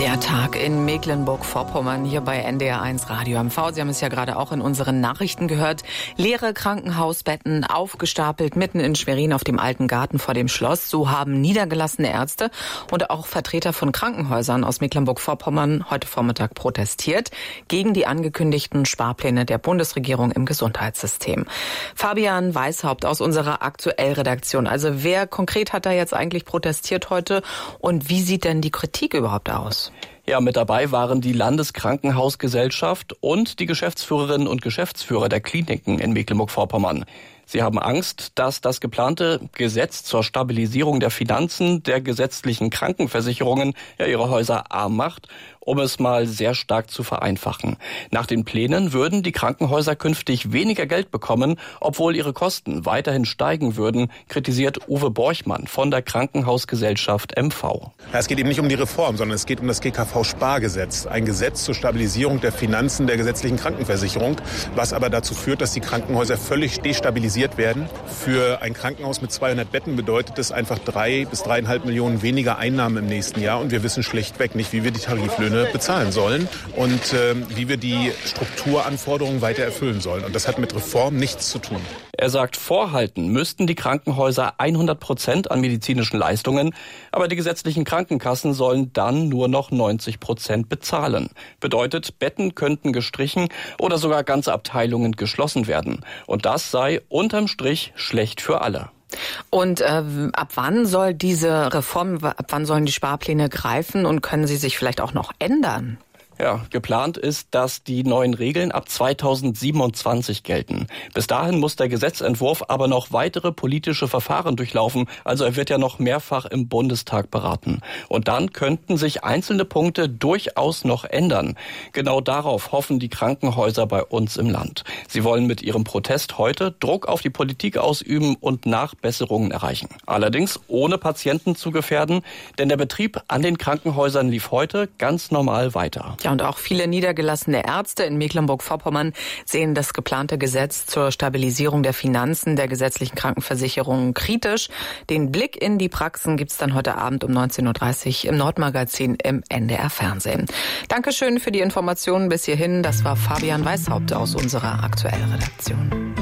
Der Tag in Mecklenburg-Vorpommern hier bei NDR1 Radio MV. Sie haben es ja gerade auch in unseren Nachrichten gehört. Leere Krankenhausbetten aufgestapelt mitten in Schwerin auf dem alten Garten vor dem Schloss. So haben niedergelassene Ärzte und auch Vertreter von Krankenhäusern aus Mecklenburg-Vorpommern heute Vormittag protestiert gegen die angekündigten Sparpläne der Bundesregierung im Gesundheitssystem. Fabian Weishaupt aus unserer Aktuell-Redaktion. Also wer konkret hat da jetzt eigentlich protestiert heute und wie sieht denn die Kritik überhaupt aus? Ja, mit dabei waren die Landeskrankenhausgesellschaft und die Geschäftsführerinnen und Geschäftsführer der Kliniken in Mecklenburg-Vorpommern. Sie haben Angst, dass das geplante Gesetz zur Stabilisierung der Finanzen der gesetzlichen Krankenversicherungen ihre Häuser arm macht, um es mal sehr stark zu vereinfachen. Nach den Plänen würden die Krankenhäuser künftig weniger Geld bekommen, obwohl ihre Kosten weiterhin steigen würden, kritisiert Uwe Borchmann von der Krankenhausgesellschaft MV. Ja, es geht eben nicht um die Reform, sondern es geht um das GKV-Spargesetz. Ein Gesetz zur Stabilisierung der Finanzen der gesetzlichen Krankenversicherung, was aber dazu führt, dass die Krankenhäuser völlig destabilisiert werden. Für ein Krankenhaus mit 200 Betten bedeutet das einfach 3 bis 3,5 Millionen weniger Einnahmen im nächsten Jahr. Und wir wissen schlichtweg nicht, wie wir die Tariflöhne bezahlen sollen und wie wir die Strukturanforderungen weiter erfüllen sollen. Und das hat mit Reform nichts zu tun. Er sagt, vorhalten müssten die Krankenhäuser 100% an medizinischen Leistungen, aber die gesetzlichen Krankenkassen sollen dann nur noch 90% bezahlen. Bedeutet, Betten könnten gestrichen oder sogar ganze Abteilungen geschlossen werden. Und das sei unterm Strich schlecht für alle. Und ab wann soll diese Reform, ab wann sollen die Sparpläne greifen und können sie sich vielleicht auch noch ändern? Ja, geplant ist, dass die neuen Regeln ab 2027 gelten. Bis dahin muss der Gesetzentwurf aber noch weitere politische Verfahren durchlaufen. Also er wird ja noch mehrfach im Bundestag beraten. Und dann könnten sich einzelne Punkte durchaus noch ändern. Genau darauf hoffen die Krankenhäuser bei uns im Land. Sie wollen mit ihrem Protest heute Druck auf die Politik ausüben und Nachbesserungen erreichen. Allerdings ohne Patienten zu gefährden, denn der Betrieb an den Krankenhäusern lief heute ganz normal weiter. Ja, und auch viele niedergelassene Ärzte in Mecklenburg-Vorpommern sehen das geplante Gesetz zur Stabilisierung der Finanzen der gesetzlichen Krankenversicherung kritisch. Den Blick in die Praxen gibt's dann heute Abend um 19.30 Uhr im Nordmagazin im NDR Fernsehen. Dankeschön für die Informationen bis hierhin. Das war Fabian Weishaupt aus unserer Aktuell-Redaktion.